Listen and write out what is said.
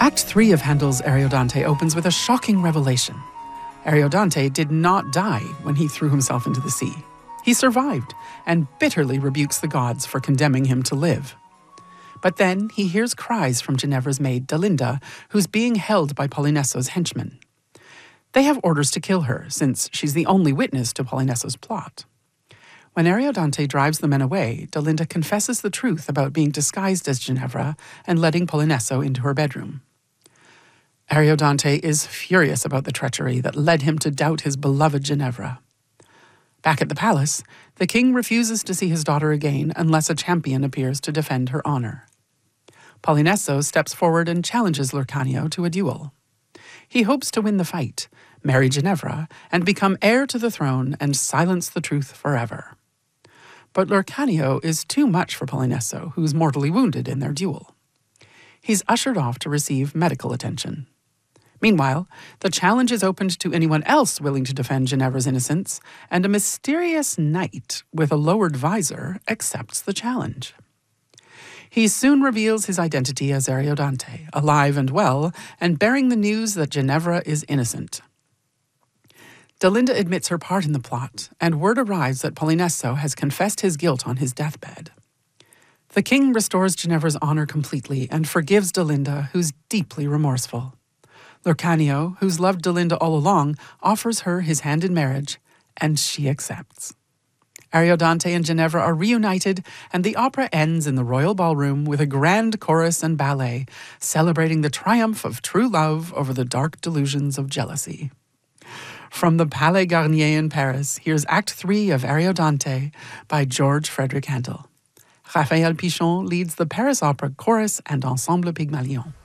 Act 3 of Handel's Ariodante opens with a shocking revelation. Ariodante did not die when he threw himself into the sea. He survived and bitterly rebukes the gods for condemning him to live. But then he hears cries from Ginevra's maid Delinda, who's being held by Polinesso's henchmen. They have orders to kill her, since she's the only witness to Polinesso's plot. When Ariodante drives the men away, Delinda confesses the truth about being disguised as Ginevra and letting Polinesso into her bedroom. Ariodante is furious about the treachery that led him to doubt his beloved Ginevra. Back at the palace, the king refuses to see his daughter again unless a champion appears to defend her honor. Polinesso steps forward and challenges Lurcanio to a duel. He hopes to win the fight, marry Ginevra, and become heir to the throne and silence the truth forever. But Lurcanio is too much for Polinesso, who's mortally wounded in their duel. He's ushered off to receive medical attention. Meanwhile, the challenge is opened to anyone else willing to defend Ginevra's innocence, and a mysterious knight with a lowered visor accepts the challenge. He soon reveals his identity as Ariodante, alive and well, and bearing the news that Ginevra is innocent. Delinda admits her part in the plot, and word arrives that Polinesso has confessed his guilt on his deathbed. The king restores Ginevra's honor completely and forgives Delinda, who's deeply remorseful. Lurcanio, who's loved Delinda all along, offers her his hand in marriage, and she accepts. Ariodante and Ginevra are reunited, and the opera ends in the royal ballroom with a grand chorus and ballet, celebrating the triumph of true love over the dark delusions of jealousy. From the Palais Garnier in Paris, here's Act 3 of Ariodante by George Frederick Handel. Raphael Pichon leads the Paris Opera Chorus and Ensemble Pygmalion.